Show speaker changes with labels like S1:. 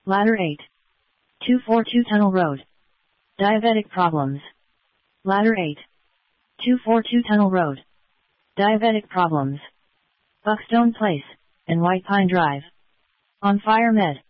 S1: Ladder 8. 242 Tunnel Road. Diabetic problems. Ladder 8. 242 Tunnel Road. Diabetic problems. Buckstone Place, and White Pine Drive. On Fire Med.